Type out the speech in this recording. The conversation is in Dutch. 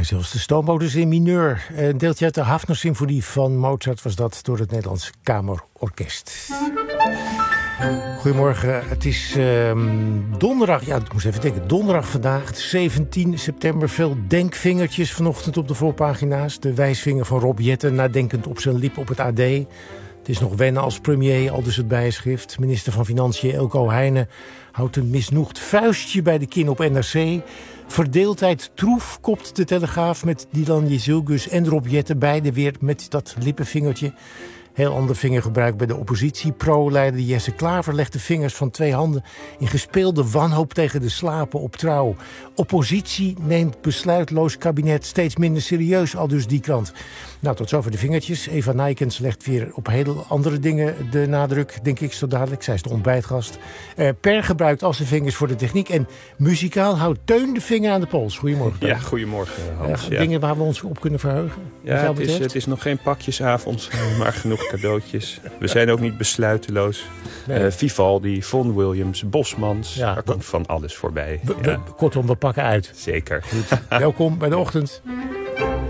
zelfs de stoommotors in mineur. Een deeltje uit de Hafner-symfonie van Mozart was dat door het Nederlands Kamerorkest. Goedemorgen, het is donderdag. Ja, ik moest even denken. Donderdag vandaag, 17 september. Veel denkvingertjes vanochtend op de voorpagina's. De wijsvinger van Rob Jetten, nadenkend op zijn lip op het AD. Het is nog wennen als premier, aldus het bijschrift. Minister van Financiën Eelco Heijnen houdt een misnoegd vuistje bij de kin op NRC. Verdeeldheid troef, kopt de Telegraaf met Dylan Jezilgus en Rob Jetten. Beide weer met dat lippenvingertje. Heel ander vingergebruik bij de oppositie. Pro-leider Jesse Klaver legt de vingers van 2 handen in gespeelde wanhoop tegen de slapen op Trouw. Oppositie neemt besluitloos kabinet steeds minder serieus, al dus die krant. Nou, tot zover de vingertjes. Eva Nijkens legt weer op heel andere dingen de nadruk, denk ik zo dadelijk. Zij is de ontbijtgast. Per gebruikt als de vingers voor de techniek. En muzikaal houdt Teun de vinger aan de pols. Goedemorgen. Ja, goedemorgen Hans. Dingen waar we ons op kunnen verheugen? Ja, het is nog geen pakjesavond, maar genoeg cadeautjes. We zijn ook niet besluiteloos. Nee. Vivaldi, Vaughan Williams, Bosmans. Daar komt van alles voorbij. Kortom, we pakken uit. Zeker. Goed. Welkom bij de ochtend.